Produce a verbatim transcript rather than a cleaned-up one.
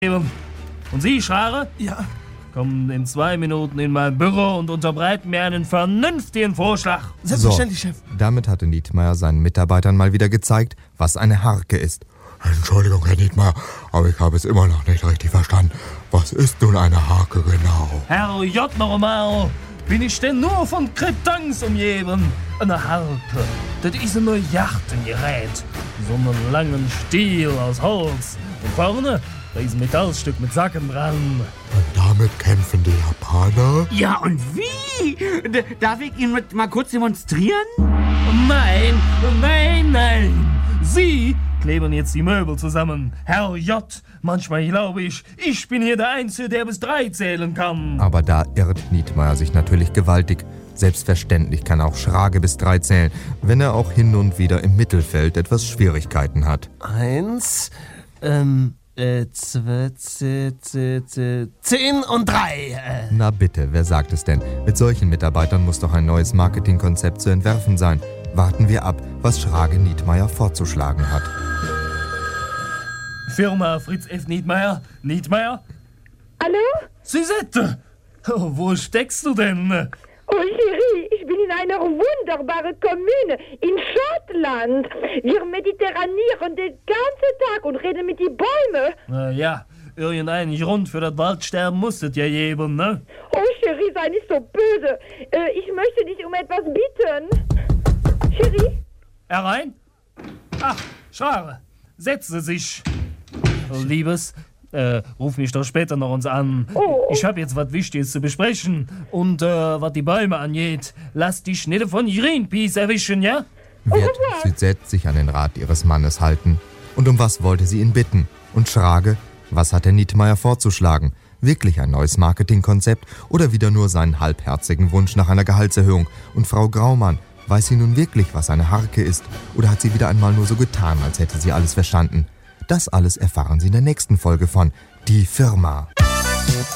Und Sie, Schrare? Ja. Kommen in zwei Minuten in mein Büro und unterbreiten mir einen vernünftigen Vorschlag. Selbstverständlich, so, Chef. Damit hatte Nietmeyer seinen Mitarbeitern mal wieder gezeigt, was eine Harke ist. Entschuldigung, Herr Nietmeyer, aber ich habe es immer noch nicht richtig verstanden. Was ist nun eine Harke genau? Herr J. normal, bin ich denn nur von Kretanz umgeben? Eine Harke, das ist ein Jachtengerät. So einen langen Stiel aus Holz. Und vorne, da ist ein Metallstück mit Sacken dran. Und damit kämpfen die Japaner? Ja, und wie? D- darf ich Ihnen mit mal kurz demonstrieren? Nein, nein, nein. Sie kleben jetzt die Möbel zusammen. Herr J., manchmal glaube ich, ich bin hier der Einzige, der bis drei zählen kann. Aber da irrt Nietmeyer sich natürlich gewaltig. Selbstverständlich kann auch Schrage bis drei zählen, wenn er auch hin und wieder im Mittelfeld etwas Schwierigkeiten hat. Eins, ähm, äh, zwei, zehn, zehn und drei. Äh. Na bitte, wer sagt es denn? Mit solchen Mitarbeitern muss doch ein neues Marketingkonzept zu entwerfen sein. Warten wir ab, was Schrage Nietmeyer vorzuschlagen hat. Firma Fritz F. Nietmeyer. Nietmeyer? Hallo? Suzette! Oh, wo steckst du denn? Oh, Chérie, ich bin in einer wunderbaren Kommune in Schottland. Wir mediterranieren den ganzen Tag und reden mit den Bäumen. Na ja, irgendeinen Grund für das Waldsterben musstet ja geben, ne? Oh, Chérie, sei nicht so böse. Äh, ich möchte dich um etwas bitten. Chérie? Herein? Ach, Schrare, setze sich. Oh, Liebes, äh, ruf mich doch später noch uns an. Oh. Ich hab jetzt was Wichtiges zu besprechen. Und, äh, was die Bäume angeht, lass dich nicht von Greenpeace erwischen, ja? Wird Suzette sich an den Rat ihres Mannes halten? Und um was wollte sie ihn bitten? Und Schrage, was hat der Nietmeyer vorzuschlagen? Wirklich ein neues Marketingkonzept oder wieder nur seinen halbherzigen Wunsch nach einer Gehaltserhöhung? Und Frau Graumann, weiß sie nun wirklich, was eine Harke ist? Oder hat sie wieder einmal nur so getan, als hätte sie alles verstanden? Das alles erfahren Sie in der nächsten Folge von Die Firma.